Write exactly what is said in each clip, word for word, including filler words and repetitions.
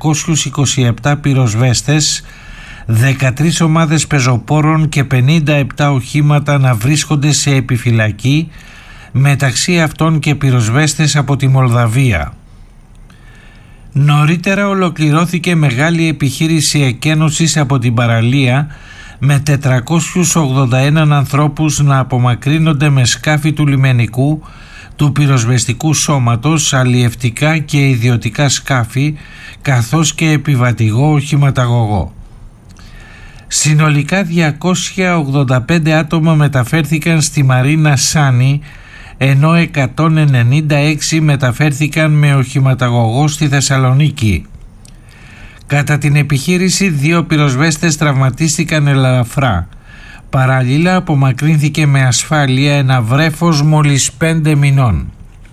διακόσιους είκοσι επτά πυροσβέστες, δεκατρείς ομάδες πεζοπόρων και πενήντα επτά οχήματα να βρίσκονται σε επιφυλακή, μεταξύ αυτών και πυροσβέστες από τη Μολδαβία. Νωρίτερα ολοκληρώθηκε μεγάλη επιχείρηση εκένωσης από την παραλία με τετρακόσιους ογδόντα ένα ανθρώπους να απομακρύνονται με σκάφη του λιμενικού, του πυροσβεστικού σώματος, αλλιευτικά και ιδιωτικά σκάφη, καθώς και επιβατηγό οχηματαγωγό. Συνολικά διακόσια ογδόντα πέντε άτομα μεταφέρθηκαν στη Μαρίνα Σάνι, ενώ εκατόν ενενήντα έξι μεταφέρθηκαν με οχηματαγωγό στη Θεσσαλονίκη. Κατά την επιχείρηση, δύο πυροσβέστες τραυματίστηκαν ελαφρά. Παράλληλα απομακρύνθηκε με ασφάλεια ένα βρέφος μόλις πέντε μηνών.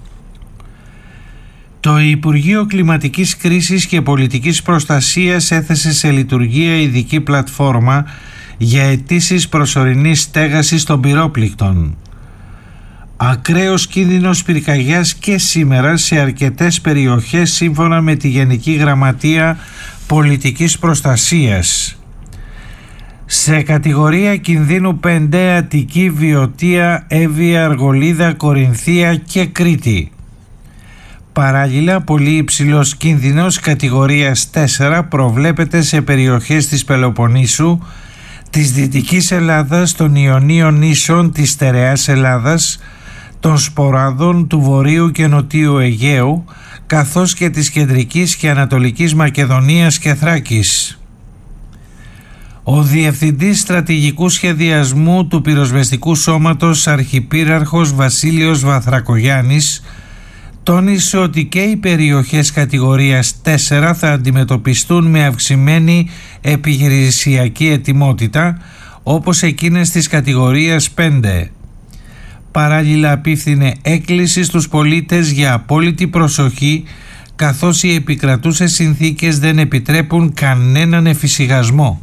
Το Υπουργείο Κλιματικής Κρίσης και Πολιτικής Προστασίας έθεσε σε λειτουργία ειδική πλατφόρμα για αιτήσεις προσωρινής στέγασης των πυρόπληκτων. Ακραίος κίνδυνος πυρκαγιάς και σήμερα σε αρκετές περιοχές, σύμφωνα με τη Γενική Γραμματεία Πολιτικής Προστασίας. Σε κατηγορία κινδύνου πέντε Αττική, Βιωτία, Εύβοια, Αργολίδα, Κορινθία και Κρήτη. Παράλληλα, πολύ υψηλός κίνδυνος κατηγορίας τέσσερα προβλέπεται σε περιοχές της Πελοποννήσου, της Δυτικής Ελλάδας, των Ιωνίων νήσων, της Στερεάς Ελλάδας, των Σποράδων, του Βορείου και Νοτίου Αιγαίου, καθώς και της Κεντρικής και Ανατολικής Μακεδονίας και Θράκης. Ο Διευθυντής Στρατηγικού Σχεδιασμού του Πυροσβεστικού Σώματος, Αρχιπύραρχος Βασίλειος Βαθρακογιάννης, τόνισε ότι και οι περιοχές κατηγορίας τέσσερα θα αντιμετωπιστούν με αυξημένη επιχειρησιακή ετοιμότητα, όπως εκείνες της κατηγορίας πέντε. Παράλληλα απίφθινε έκκληση στους πολίτες για απόλυτη προσοχή, καθώς οι επικρατούσες συνθήκες δεν επιτρέπουν κανέναν εφησυχασμό.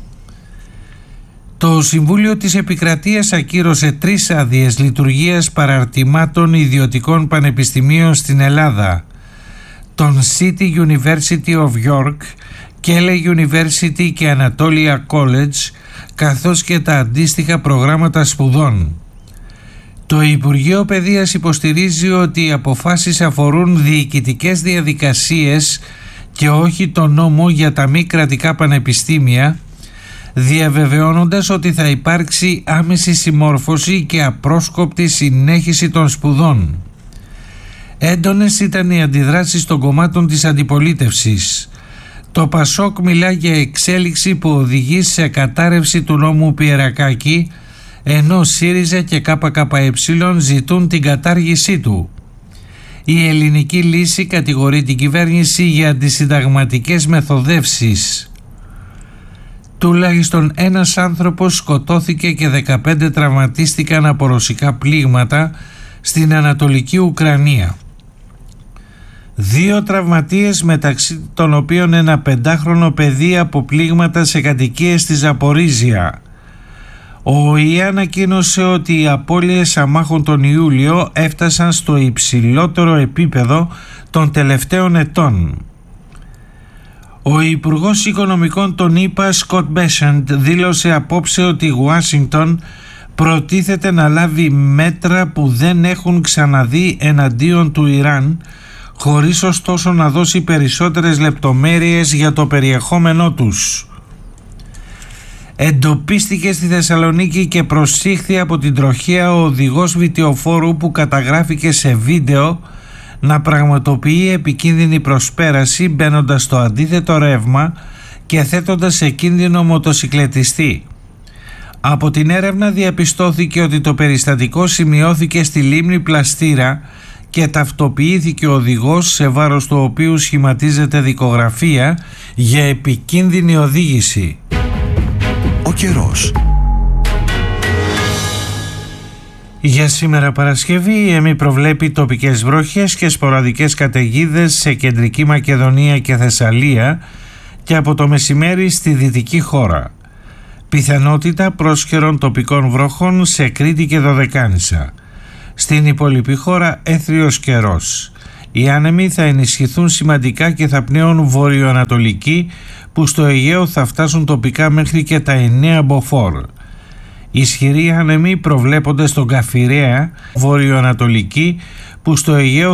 Το Συμβούλιο της Επικρατείας ακύρωσε τρεις άδειες λειτουργίας παραρτημάτων ιδιωτικών πανεπιστημίων στην Ελλάδα, τον City University of York, Keele University και Anatolia College, καθώς και τα αντίστοιχα προγράμματα σπουδών. Το Υπουργείο Παιδείας υποστηρίζει ότι οι αποφάσεις αφορούν διοικητικές διαδικασίες και όχι το νόμο για τα μη κρατικά πανεπιστήμια, διαβεβαιώνοντας ότι θα υπάρξει άμεση συμμόρφωση και απρόσκοπτη συνέχιση των σπουδών. Έντονες ήταν οι αντιδράσεις των κομμάτων της αντιπολίτευσης. Το Πασόκ μιλά για εξέλιξη που οδηγεί σε κατάρρευση του νόμου Πιερακάκη, ενώ ΣΥΡΙΖΑ και ΚΚΕ ζητούν την κατάργησή του. Η Ελληνική Λύση κατηγορεί την κυβέρνηση για αντισυνταγματικές μεθοδεύσεις. Τουλάχιστον ένας άνθρωπος σκοτώθηκε και δεκαπέντε τραυματίστηκαν από ρωσικά πλήγματα στην Ανατολική Ουκρανία. Δύο τραυματίες, μεταξύ των οποίων ένα πεντάχρονο παιδί, από πλήγματα σε κατοικίες στη Ζαπορίζια. Ο ΟΗΕ ανακοίνωσε ότι οι απώλειες αμάχων τον Ιούλιο έφτασαν στο υψηλότερο επίπεδο των τελευταίων ετών. Ο Υπουργός Οικονομικών των ΗΠΑ, Σκοτ Μπέσεντ, δήλωσε απόψε ότι η Ουάσιγκτον προτίθεται να λάβει μέτρα που δεν έχουν ξαναδεί εναντίον του Ιράν, χωρίς ωστόσο να δώσει περισσότερες λεπτομέρειες για το περιεχόμενό τους. Εντοπίστηκε στη Θεσσαλονίκη και προσήχθη από την τροχέα ο οδηγός βιτιοφόρου που καταγράφηκε σε βίντεο να πραγματοποιεί επικίνδυνη προσπέραση μπαίνοντας στο αντίθετο ρεύμα και θέτοντας σε κίνδυνο μοτοσικλετιστή. Από την έρευνα διαπιστώθηκε ότι το περιστατικό σημειώθηκε στη λίμνη Πλαστήρα και ταυτοποιήθηκε ο οδηγός, σε βάρος του οποίου σχηματίζεται δικογραφία για επικίνδυνη οδήγηση. Ο καιρός. Για σήμερα Παρασκευή η ΕΜΗ προβλέπει τοπικές βροχές και σποραδικές καταιγίδες σε κεντρική Μακεδονία και Θεσσαλία και από το μεσημέρι στη δυτική χώρα. Πιθανότητα πρόσχερων τοπικών βροχών σε Κρήτη και Δωδεκάνησα. Στην υπόλοιπη χώρα έθριος καιρός. Οι άνεμοι θα ενισχυθούν σημαντικά και θα πνέουν βορειοανατολικοί, που στο Αιγαίο θα φτάσουν τοπικά μέχρι και τα εννέα μποφόρ. Ισχυροί άνεμοι προβλέπονται στον Καφιρέα, βορειοανατολικοί, που στο Αιγαίο